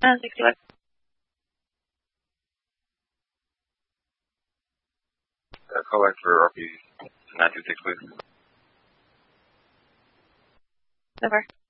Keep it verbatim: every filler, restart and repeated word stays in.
Uh, sixty-one. Uh, call back for R P nine two six, please. Over.